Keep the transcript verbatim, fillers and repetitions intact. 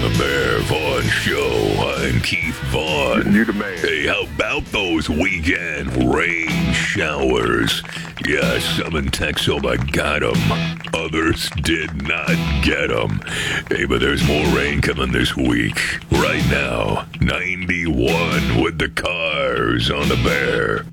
the Bear Vaughn Show. I'm Keith Vaughn. You the man. Hey, how about those weekend rain showers? Yeah, some in Texoma got them. Others did not get them. Hey, but there's more rain coming this week. Right now, ninety-one with the Cars on the Bear.